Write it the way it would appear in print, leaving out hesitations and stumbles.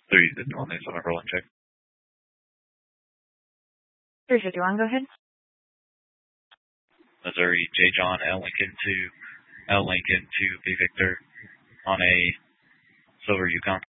351, there's a rolling check. 351, go ahead. Missouri, J. John, L. Lincoln to B. Victor on a silver Yukon.